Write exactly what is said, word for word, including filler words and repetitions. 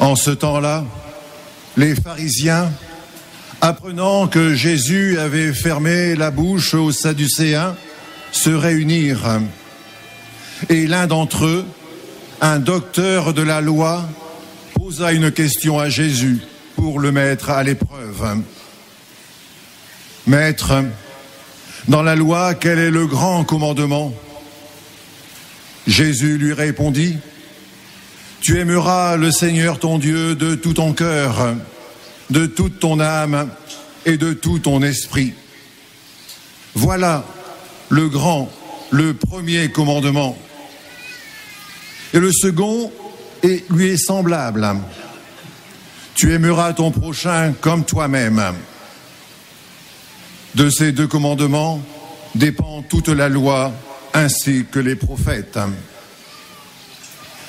En ce temps-là, les pharisiens, apprenant que Jésus avait fermé la bouche aux Sadducéens, se réunirent. Et l'un d'entre eux, un docteur de la loi, posa une question à Jésus pour le mettre à l'épreuve. « Maître, dans la loi, quel est le grand commandement ?» Jésus lui répondit, « Tu aimeras le Seigneur ton Dieu de tout ton cœur, de toute ton âme et de tout ton esprit. Voilà le grand, le premier commandement. Et le second est, lui est semblable. Tu aimeras ton prochain comme toi-même. De ces deux commandements dépend toute la loi ainsi que les prophètes. »